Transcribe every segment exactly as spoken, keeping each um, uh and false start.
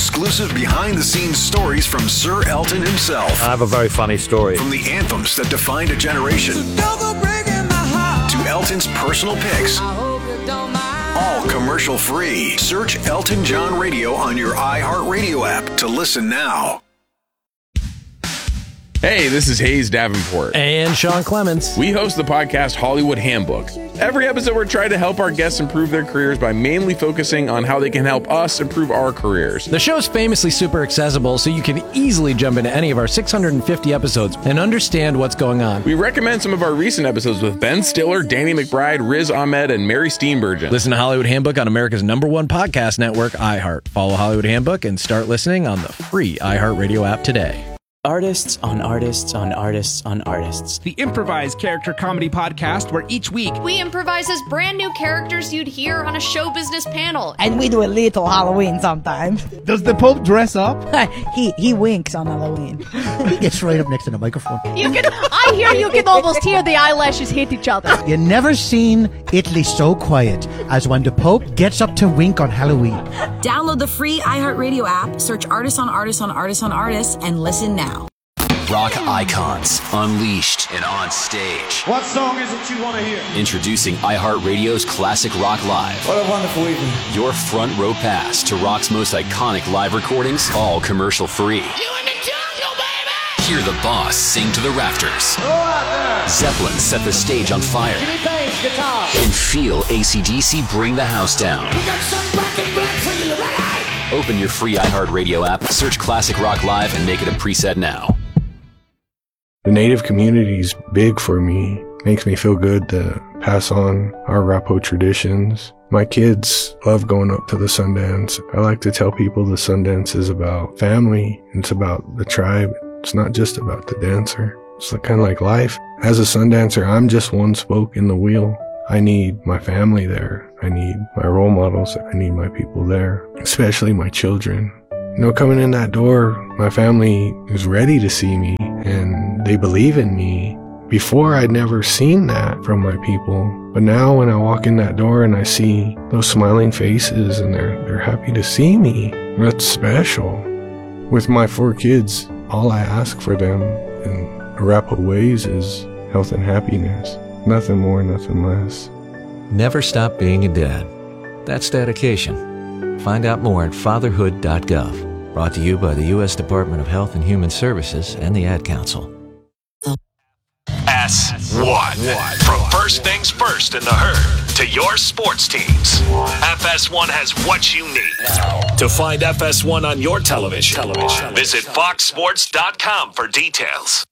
exclusive behind-the-scenes stories from Sir Elton himself. I have a very funny story. From the anthems that defined a generation to Elton's personal picks. All commercial-free. Search Elton John Radio on your iHeartRadio app to listen now. Hey, this is Hayes Davenport. And Sean Clements. We host the podcast Hollywood Handbook. Every episode, we're trying to help our guests improve their careers by mainly focusing on how they can help us improve our careers. The show's famously super accessible, so you can easily jump into any of our six hundred fifty episodes and understand what's going on. We recommend some of our recent episodes with Ben Stiller, Danny McBride, Riz Ahmed, and Mary Steenburgen. Listen to Hollywood Handbook on America's number one podcast network, iHeart. Follow Hollywood Handbook and start listening on the free iHeartRadio app today. Artists on artists on artists on artists. The improvised character comedy podcast where each week we improvise as brand new characters you'd hear on a show business panel. And we do a little Halloween sometimes. Does the Pope dress up? he he winks on Halloween. He gets right up next to the microphone. You can I hear you can almost hear the eyelashes hit each other. You never seen Italy so quiet as when the Pope gets up to wink on Halloween. Download the free iHeartRadio app, search Artists on Artists on Artists on Artists, and listen now. Rock icons, unleashed and on stage. What song is it you want to hear? Introducing iHeartRadio's Classic Rock Live. What a wonderful evening. Your front row pass to rock's most iconic live recordings, all commercial free. You in the jungle, baby! Hear the boss sing to the rafters. Go out there! Zeppelin set the stage on fire. Jimmy Page, guitar. And feel A C D C bring the house down. We got some black and black for you, right? Open your free iHeartRadio app, search Classic Rock Live, and make it a preset now. The Native community is big for me. Makes me feel good to pass on our Rapo traditions. My kids love going up to the Sundance. I like to tell people the Sundance is about family. It's about the tribe. It's not just about the dancer. It's kind of like life. As a Sundancer, I'm just one spoke in the wheel. I need my family there. I need my role models. I need my people there, especially my children. You know, coming in that door, my family is ready to see me and they believe in me. Before, I'd never seen that from my people. But now when I walk in that door and I see those smiling faces and they're, they're happy to see me, that's special. With my four kids, all I ask for them in Arapaho ways is health and happiness. Nothing more, nothing less. Never stop being a dad. That's dedication. Find out more at fatherhood dot gov. Brought to you by the U S Department of Health and Human Services and the Ad Council. S one. From first things first in the herd to your sports teams, F S one has what you need. To find F S one on your television, television. visit fox sports dot com for details.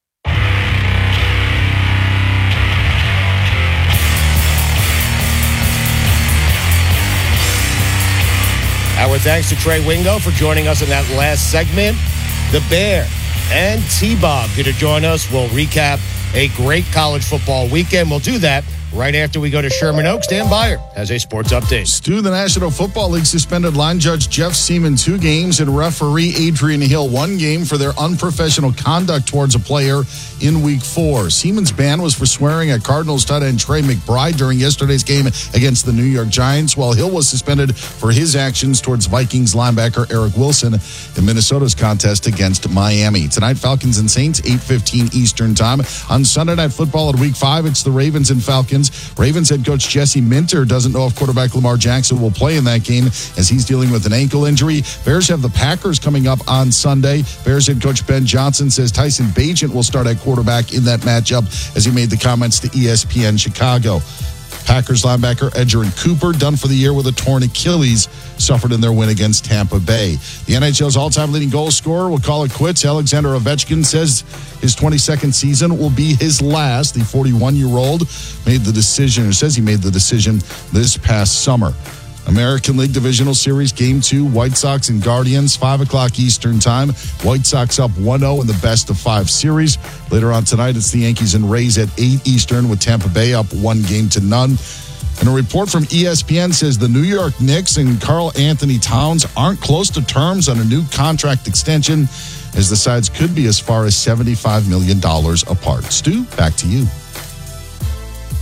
Our thanks to Trey Wingo for joining us in that last segment. The Bear and T-Bob here to join us. We'll recap a great college football weekend. We'll do that right after we go to Sherman Oaks. Dan Byer has a sports update. Stu, the National Football League suspended line judge Jeff Seaman two games and referee Adrian Hill one game for their unprofessional conduct towards a player in week four. Seaman's ban was for swearing at Cardinals tight end Trey McBride during yesterday's game against the New York Giants, while Hill was suspended for his actions towards Vikings linebacker Eric Wilson in Minnesota's contest against Miami. Tonight, Falcons and Saints, eight fifteen Eastern Time. On Sunday Night Football at week five, it's the Ravens and Falcons. Ravens head coach Jesse Minter doesn't know if quarterback Lamar Jackson will play in that game as he's dealing with an ankle injury. Bears have the Packers coming up on Sunday. Bears head coach Ben Johnson says Tyson Bagent will start at quarterback in that matchup as he made the comments to E S P N Chicago. Packers linebacker Edgerrin Cooper, done for the year with a torn Achilles, suffered in their win against Tampa Bay. The N H L's all-time leading goal scorer will call it quits. Alexander Ovechkin says his twenty-second season will be his last. The forty-one-year-old made the decision, or says he made the decision this past summer. American League Divisional Series Game two, White Sox and Guardians, five o'clock Eastern Time. White Sox up one oh in the best of five series. Later on tonight, it's the Yankees and Rays at eight Eastern with Tampa Bay up one game to none. And a report from E S P N says the New York Knicks and Karl Anthony Towns aren't close to terms on a new contract extension, as the sides could be as far as seventy-five million dollars apart. Stu, back to you.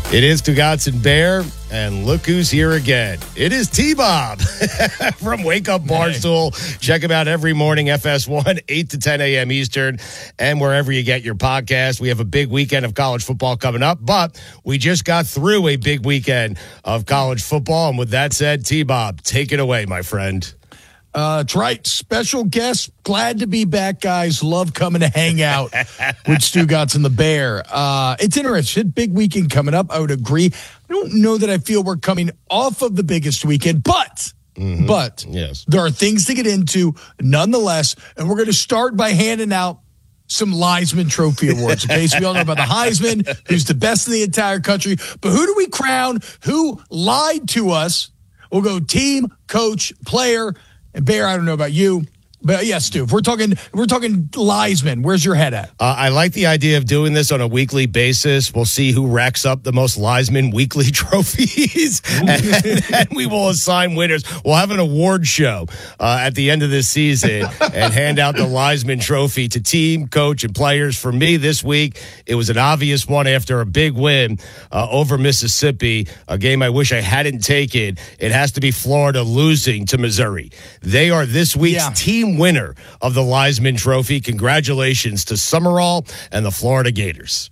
It is Stugotz and Bear, and look who's here again. It is T-Bob from Wake Up Barstool. Check him out every morning, F S one, eight to ten a.m. Eastern, and wherever you get your podcast. We have a big weekend of college football coming up, but we just got through a big weekend of college football. And with that said, T-Bob, take it away, my friend. Uh, that's right. Special guest. Glad to be back, guys. Love coming to hang out with Stugotz and the Bear. Uh, it's interesting. Big weekend coming up. I would agree. I don't know that I feel we're coming off of the biggest weekend, but mm-hmm. but yes, there are things to get into nonetheless. And we're going to start by handing out some Heisman Trophy awards. Okay, so we all know about the Heisman, who's the best in the entire country. But who do we crown? Who lied to us? We'll go team, coach, player. And Bear, I don't know about you, but yes, Stu, if we're talking, we're talking Heisman. Where's your head at? Uh, I like the idea of doing this on a weekly basis. We'll see who racks up the most Heisman weekly trophies, and, and we will assign winners. We'll have an award show uh, at the end of this season and hand out the Heisman Trophy to team, coach, and players. For me this week, it was an obvious one after a big win uh, over Mississippi, a game I wish I hadn't taken. It has to be Florida losing to Missouri. They are this week's yeah. team winner of the Heisman Trophy. Congratulations to Summerall and the Florida Gators.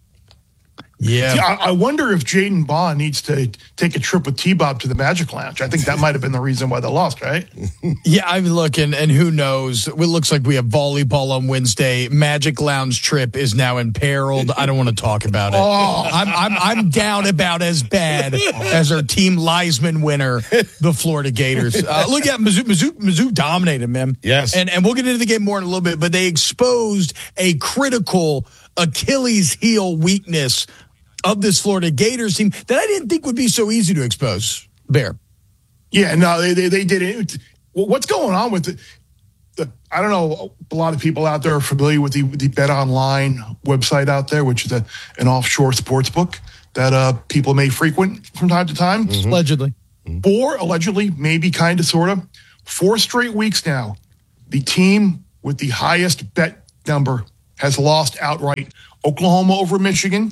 Yeah. See, I, I wonder if Jaden Bond needs to take a trip with T-Bob to the Magic Lounge. I think that might have been the reason why they lost, right? Yeah, I mean, look, and, and who knows? It looks like we have volleyball on Wednesday. Magic Lounge trip is now imperiled. I don't want to talk about it. Oh. I'm, I'm, I'm down about as bad as our team Heisman winner, the Florida Gators. Uh, look at Mizzou, Mizzou, Mizzou dominated, man. Yes. And, and we'll get into the game more in a little bit, but they exposed a critical Achilles heel weakness of this Florida Gators team that I didn't think would be so easy to expose. Bear. Yeah, no, they they, they did it. What's going on with the, the? I don't know. A lot of people out there are familiar with the the Bet Online website out there, which is a, an offshore sports book that uh, people may frequent from time to time. Mm-hmm. Allegedly, or allegedly, maybe kind of, sort of. Four straight weeks now, the team with the highest bet number has lost outright. Oklahoma over Michigan.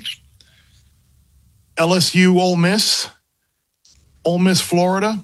L S U, Ole Miss, Ole Miss, Florida,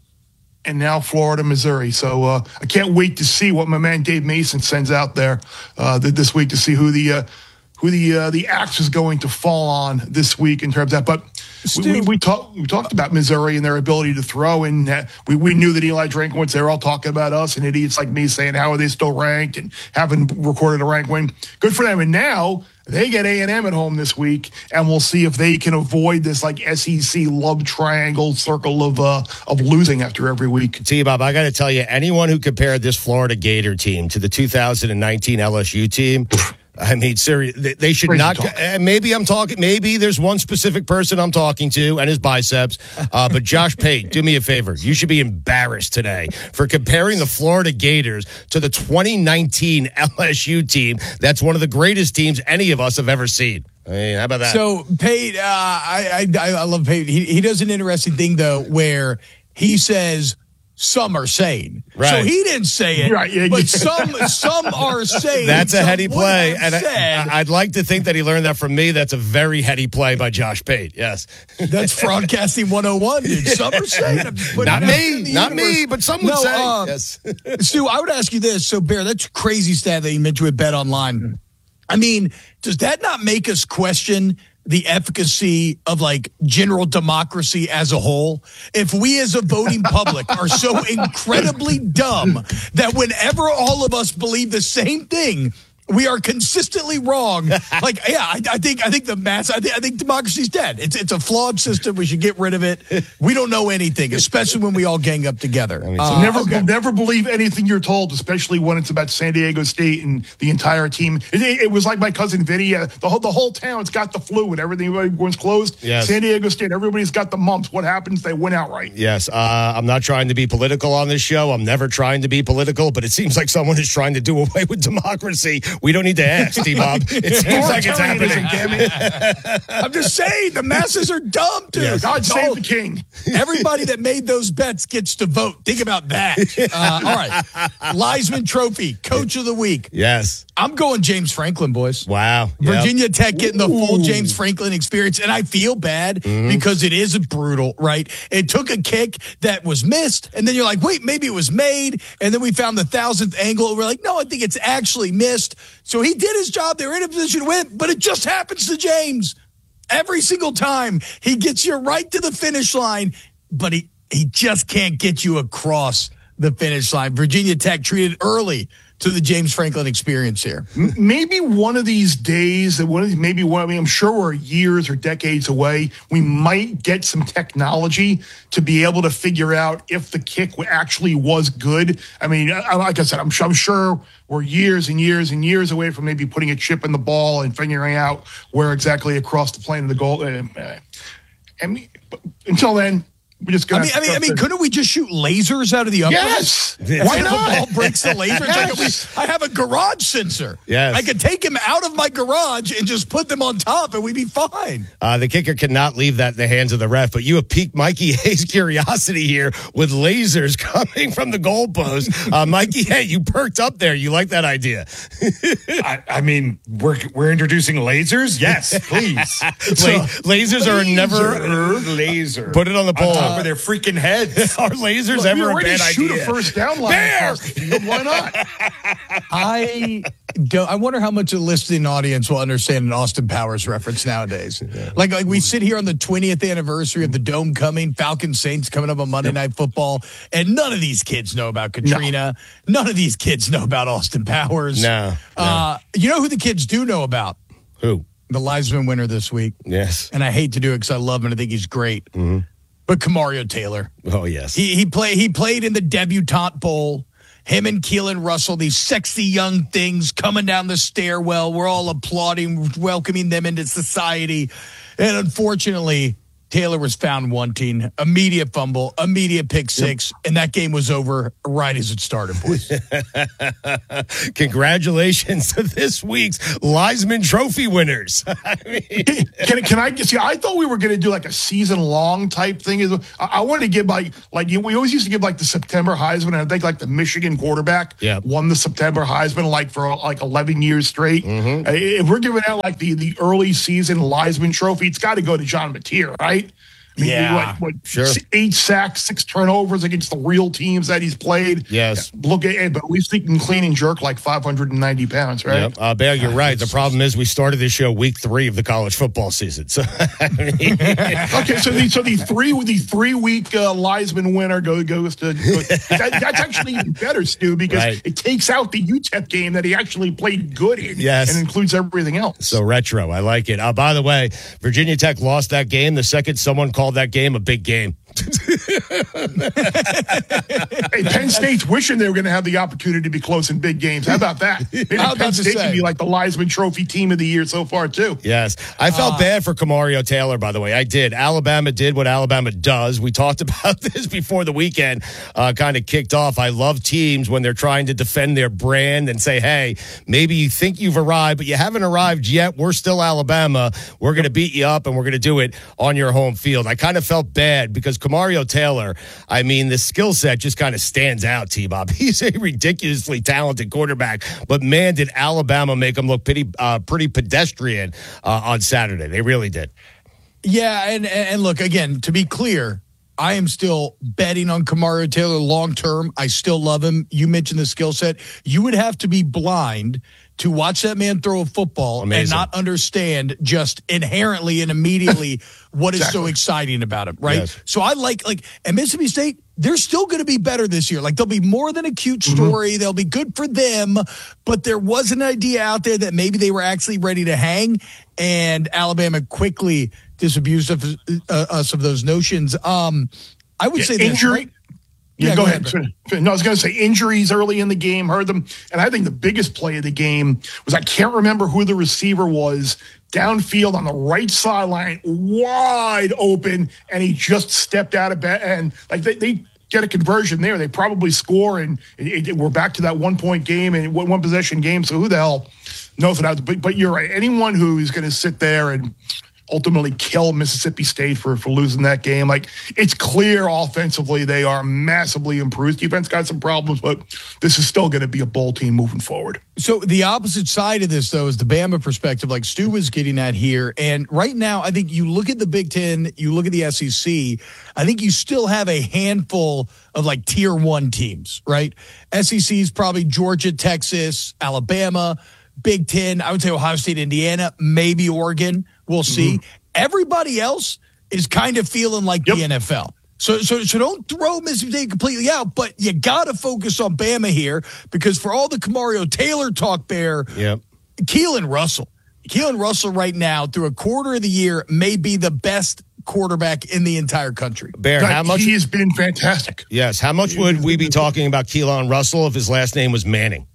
and now Florida, Missouri. So uh, I can't wait to see what my man Dave Mason sends out there uh, this week to see who the uh, who the uh, the axe is going to fall on this week in terms of that. But we, we, we talked we talked about Missouri and their ability to throw, and uh, we we knew that Eli Drinkwitz. They were all talking about us and idiots like me saying how are they still ranked and haven't recorded a rank win. Good for them. And now they get A and M at home this week, and we'll see if they can avoid this like S E C love triangle circle of uh, of losing after every week. T-Bob, I got to tell you, anyone who compared this Florida Gator team to the two thousand nineteen L S U team, I mean, seriously, they should Crazy not. Uh, maybe I'm talking. Maybe there's one specific person I'm talking to and his biceps. Uh, but Josh Pate, do me a favor. You should be embarrassed today for comparing the Florida Gators to the twenty nineteen L S U team. That's one of the greatest teams any of us have ever seen. I mean, how about that? So Pate, uh, I, I I love Pate. He he does an interesting thing though, where he says some are sane. Right. So he didn't say it, right, yeah, but yeah. some some are saying. That's a heady play, and said, I, I'd like to think that he learned that from me. That's a very heady play by Josh Pate. Yes, that's broadcasting one oh one, dude. Some are saying. Not me, not universe. me, but some would no, say. Uh, yes. Stu, I would ask you this. So, Bear, that's a crazy stat that you mentioned with Bet Online. I mean, does that not make us question the efficacy of like general democracy as a whole? If we as a voting public are so incredibly dumb that whenever all of us believe the same thing, we are consistently wrong. Like, yeah, I, I think I think the mass. I think I think democracy's dead. It's it's a flawed system. We should get rid of it. We don't know anything, especially when we all gang up together. I mean, uh, never okay. never believe anything you're told, especially when it's about San Diego State and the entire team. It, it was like my cousin Vinny. Uh, the whole the whole town's got the flu and everything. Everyone's closed. Yes. San Diego State. Everybody's got the mumps. What happens? They win outright. Yes. Uh, I'm not trying to be political on this show. I'm never trying to be political, but it seems like someone is trying to do away with democracy We don't need to ask, T-Bob. It seems like it's happening. I'm just saying, the masses are dumb, dude. Yes. God No. save the king. Everybody that made those bets gets to vote. Think about that. Uh, all right. Leisman Trophy, Coach of the Week. Yes. I'm going James Franklin, boys. Wow. Virginia Yep. Tech getting the full James Franklin experience. And I feel bad Mm-hmm. because it is brutal, right? It took a kick that was missed. And then you're like, wait, maybe it was made. And then we found the thousandth angle. And we're like, no, I think it's actually missed. So he did his job. They were in a position to win, but it just happens to James. Every single time he gets you right to the finish line, but he, he just can't get you across the finish line. Virginia Tech treated early to the James Franklin experience here. Maybe one of these days, that one of these, maybe one, I mean, I'm sure we're years or decades away. We might get some technology to be able to figure out if the kick actually was good. I mean, like I said, I'm, I'm sure we're years and years and years away from maybe putting a chip in the ball and figuring out where exactly across the plane of the goal. Uh, I mean, until then, we just I mean, I mean, I mean, couldn't we just shoot lasers out of the uprights? Yes. Why If not? the ball breaks the laser. Yes. I have a garage sensor. Yes. I could take him out of my garage and just put them on top, and we'd be fine. Uh, the kicker cannot leave that in the hands of the ref, but you have piqued Mikey Hayes' curiosity here with lasers coming from the goalpost. Uh, Mikey, hey, you perked up there. You like that idea? I, I mean, we're we're introducing lasers. Yes, please. La- lasers are never laser. Put it on the poll. On top of their freaking heads. Are lasers Look, ever we a already bad shoot idea? a first down line across the field. Why not? I don't. I wonder how much a listening audience will understand an Austin Powers reference nowadays. Yeah. Like, like we sit here on the twentieth anniversary of the Dome coming, Falcons Saints coming up on Monday yep. Night Football, and none of these kids know about Katrina. No. None of these kids know about Austin Powers. No. no. Uh, you know who the kids do know about? Who? The Leisman winner this week. Yes. And I hate to do it because I love him and I think he's great. Mm-hmm. But Kamario Taylor. Oh, yes. He he play he played in the Debutante Bowl. Him and Keelan Russell, these sexy young things coming down the stairwell. We're all applauding, welcoming them into society. And unfortunately, Taylor was found wanting. Immediate fumble, immediate pick six, yep. and that game was over right as it started, boys. Congratulations to this week's Leisman Trophy winners. I mean, can, can I see? I thought we were going to do like a season long type thing. I, I wanted to give like like you know, we always used to give like the September Heisman, and I think like the Michigan quarterback yep. won the September Heisman like for like eleven years straight. Mm-hmm. If we're giving out like the the early season Leisman Trophy, it's got to go to John Mateer, right? I mean, yeah, what, what, sure. Eight sacks, six turnovers against the real teams that he's played. Yes. Look at it, but at least he can clean and jerk like five hundred ninety pounds, right? Yep. Uh, Bear, you're right. The problem is we started this show week three of the college football season. So, I mean, okay, so the so the three the three week uh, Leisman winner goes goes to goes, that, that's actually even better, Stu, because right. it takes out the U T E P game that he actually played good in, yes. and includes everything else. So retro, I like it. Uh, by the way, Virginia Tech lost that game the second someone called that game a big game. Hey, Penn State's wishing they were going to have the opportunity to be close in big games. How about that? Maybe Penn State can be like the Leisman Trophy team of the year so far, too. Yes. I felt uh, bad for Kamario Taylor, by the way. I did. Alabama did what Alabama does. We talked about this before the weekend uh, kind of kicked off. I love teams when they're trying to defend their brand and say, hey, maybe you think you've arrived, but you haven't arrived yet. We're still Alabama. We're going to beat you up, and we're going to do it on your home field. I kind of felt bad because Kamario Taylor, I mean, the skill set just kind of stands out, T-Bob. He's a ridiculously talented quarterback, but man, did Alabama make him look pretty, uh, pretty pedestrian uh, on Saturday. They really did. Yeah, and, and look, again, to be clear, I am still betting on Kamario Taylor long term. I still love him. You mentioned the skill set. You would have to be blind to watch that man throw a football Amazing. and not understand just inherently and immediately what exactly. is so exciting about him, right? Yes. So I like, like, at Mississippi State, they're still going to be better this year. Like, they'll be more than a cute story. Mm-hmm. They'll be good for them. But there was an idea out there that maybe they were actually ready to hang, and Alabama quickly disabused of, uh, us of those notions. Um, I would yeah, say this, injury. Right? Yeah, yeah, go, go ahead. ahead. No, I was going to say injuries early in the game hurt them. And I think the biggest play of the game was I can't remember who the receiver was downfield on the right sideline, wide open, and he just stepped out of bed. And like they, they get a conversion there. They probably score, and it, it, we're back to that one-point game and one possession game. So who the hell No, but, but you're right. Anyone who is going to sit there and ultimately kill Mississippi State for, for losing that game. Like, it's clear offensively they are massively improved. Defense got some problems, but this is still going to be a bowl team moving forward. So the opposite side of this, though, is the Bama perspective, like Stu was getting at here. And right now, I think you look at the Big Ten, you look at the S E C, I think you still have a handful of like tier one teams, right? S E C is probably Georgia, Texas, Alabama. Big Ten, I would say Ohio State, Indiana, maybe Oregon. We'll see. Mm-hmm. Everybody else is kind of feeling like yep. the N F L. So, so, so don't throw Mississippi State completely out, but you got to focus on Bama here because for all the Kamario Taylor talk, Bear, yep. Keelan Russell, Keelan Russell right now through a quarter of the year may be the best quarterback in the entire country. Bear, God, how much he has been fantastic. Yes, how much would we be talking about Keelan Russell if his last name was Manning?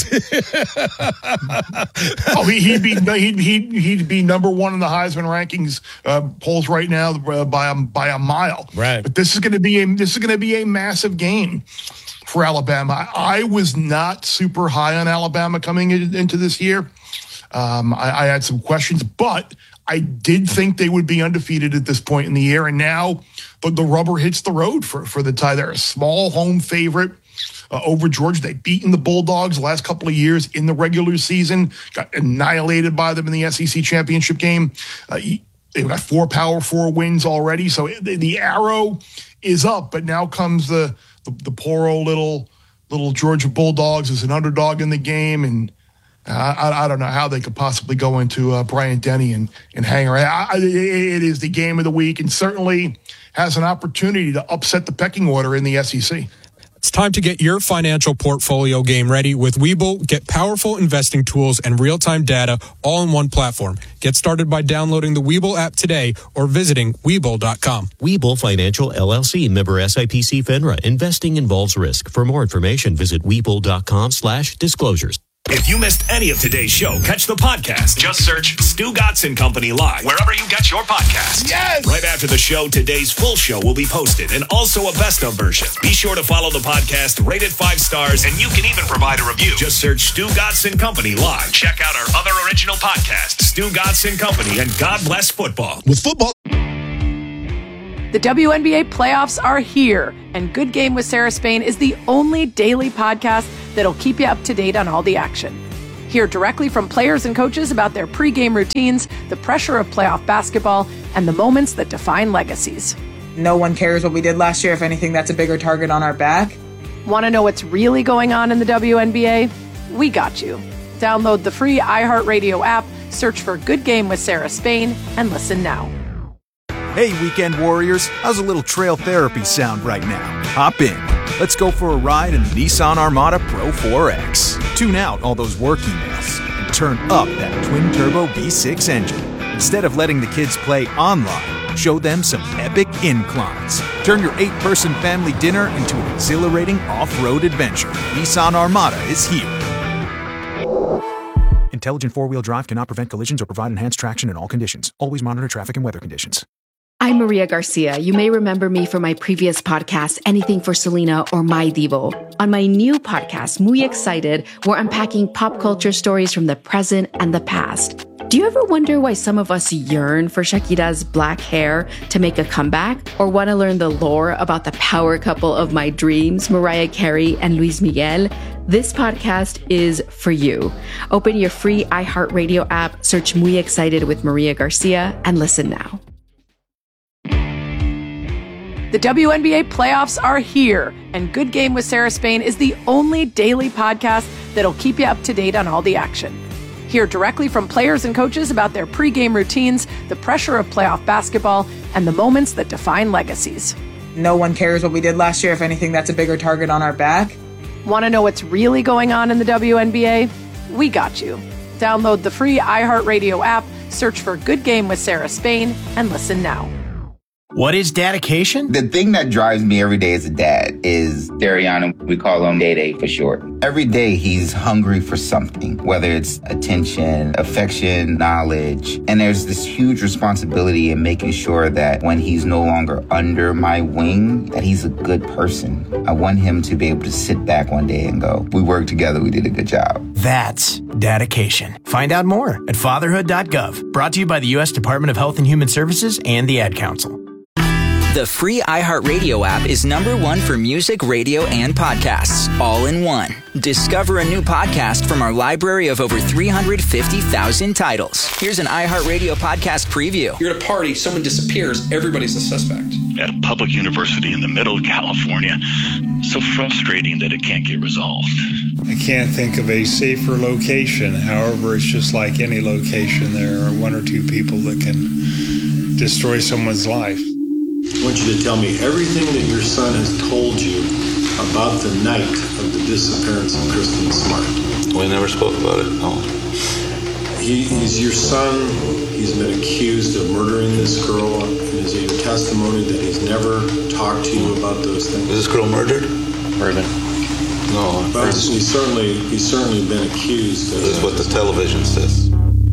oh, he, he'd be he'd, he'd he'd be number one in the Heisman rankings uh, polls right now uh, by a by a mile. Right, but this is going to be a this is going to be a massive game for Alabama. I, I was not super high on Alabama coming in, into this year. Um, I, I had some questions, but I did think they would be undefeated at this point in the year, and now the, the rubber hits the road for for the tie. They're a small home favorite. Uh, over Georgia. They've beaten the Bulldogs the last couple of years in the regular season, got annihilated by them in the S E C championship game. Uh, they've got four Power Four wins already, so the, the arrow is up, but now comes the, the the poor old little little Georgia Bulldogs as an underdog in the game, and uh, I, I don't know how they could possibly go into uh, Bryant-Denny and, and hang around. I, I, it is the game of the week and certainly has an opportunity to upset the pecking order in the S E C. It's time to get your financial portfolio game ready with Webull. Get powerful investing tools and real-time data all in one platform. Get started by downloading the Webull app today or visiting Webull dot com. Webull Financial, L L C, member S I P C FINRA. Investing involves risk. For more information, visit Webull dot com slash disclosures. If you missed any of today's show, catch the podcast. Just search Stu Gotson Company Live wherever you get your podcasts. Yes! Right after the show, today's full show will be posted and also a best of version. Be sure to follow the podcast, rate it five stars, and you can even provide a review. Just search Stu Gotson Company Live. Check out our other original podcasts, Stu Gotson Company and God Bless Football. With football. The W N B A playoffs are here, and Good Game with Sarah Spain is the only daily podcast that'll keep you up to date on all the action. Hear directly from players and coaches about their pregame routines, the pressure of playoff basketball, and the moments that define legacies. No one cares what we did last year. If anything, that's a bigger target on our back. Want to know what's really going on in the W N B A? We got you. Download the free iHeartRadio app, search for Good Game with Sarah Spain, and listen now. Hey, weekend warriors, how's a little trail therapy sound right now? Hop in. Let's go for a ride in the Nissan Armada Pro four X. Tune out all those work emails and turn up that twin-turbo V six engine. Instead of letting the kids play online, show them some epic inclines. Turn your eight-person family dinner into an exhilarating off-road adventure. Nissan Armada is here. Intelligent four-wheel drive cannot prevent collisions or provide enhanced traction in all conditions. Always monitor traffic and weather conditions. I'm Maria Garcia. You may remember me from my previous podcast, Anything for Selena or My Divo. On my new podcast, Muy Excited, we're unpacking pop culture stories from the present and the past. Do you ever wonder why some of us yearn for Shakira's black hair to make a comeback? Or want to learn the lore about the power couple of my dreams, Mariah Carey and Luis Miguel? This podcast is for you. Open your free iHeartRadio app, search Muy Excited with Maria Garcia, and listen now. The W N B A playoffs are here, and Good Game with Sarah Spain is the only daily podcast that'll keep you up to date on all the action. Hear directly from players and coaches about their pregame routines, the pressure of playoff basketball, and the moments that define legacies. No one cares what we did last year. If anything, that's a bigger target on our back. Want to know what's really going on in the W N B A? We got you. Download the free iHeartRadio app, search for Good Game with Sarah Spain, and listen now. What is dedication? The thing that drives me every day as a dad is Dariana. We call him Day Day for short. Every day he's hungry for something, whether it's attention, affection, knowledge. And there's this huge responsibility in making sure that when he's no longer under my wing, that he's a good person. I want him to be able to sit back one day and go, we worked together, we did a good job. That's dedication. Find out more at fatherhood dot gov. Brought to you by the U S Department of Health and Human Services and the Ad Council. The free iHeartRadio app is number one for music, radio, and podcasts, all in one. Discover a new podcast from our library of over three hundred fifty thousand titles. Here's an iHeartRadio podcast preview. You're at a party, someone disappears, everybody's a suspect. At a public university in the middle of California, so frustrating that it can't get resolved. I can't think of a safer location. However, it's just like any location. There are one or two people that can destroy someone's life. I want you to tell me everything that your son has told you about the night of the disappearance of Kristen Smart. We never spoke about it, no. He, he's your son. He's been accused of murdering this girl. And is it your testimony that he's never talked to you about those things? Was this girl murdered? Murdered. No. But he's certainly, he's certainly been accused. Of this is what the television says.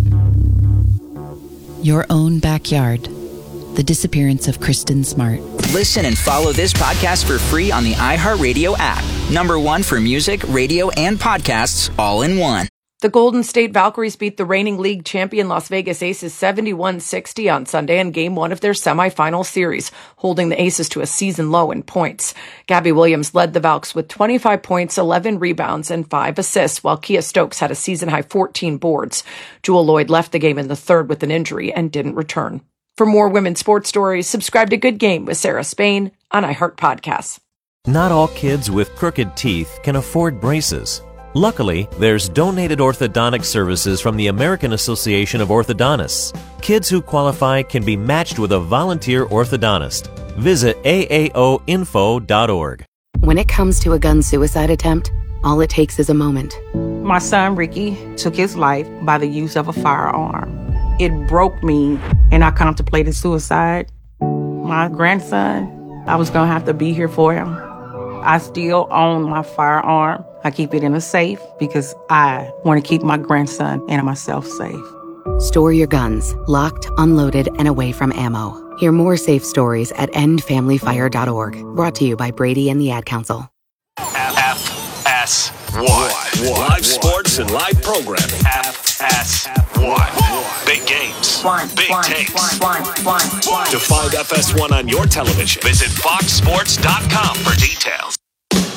Your own backyard. The disappearance of Kristen Smart. Listen and follow this podcast for free on the iHeartRadio app. Number one for music, radio, and podcasts, all in one. The Golden State Valkyries beat the reigning league champion Las Vegas Aces seventy-one sixty on Sunday in game one of their semifinal series, holding the Aces to a season low in points. Gabby Williams led the Valks with twenty-five points, eleven rebounds, and five assists, while Kia Stokes had a season-high fourteen boards. Jewel Lloyd left the game in the third with an injury and didn't return. For more women's sports stories, subscribe to Good Game with Sarah Spain on iHeart Podcasts. Not all kids with crooked teeth can afford braces. Luckily, there's donated orthodontic services from the American Association of Orthodontists. Kids who qualify can be matched with a volunteer orthodontist. Visit A A O info dot org. When it comes to a gun suicide attempt, all it takes is a moment. My son Ricky took his life by the use of a firearm. It broke me, and I contemplated suicide. My grandson, I was going to have to be here for him. I still own my firearm. I keep it in a safe because I want to keep my grandson and myself safe. Store your guns, locked, unloaded, and away from ammo. Hear more safe stories at end family fire dot org. Brought to you by Brady and the Ad Council. F S one. Live sports and live programming. F S one. Big games. One, big one, takes. One, one, one, one. To find F S one on your television, visit fox sports dot com for details.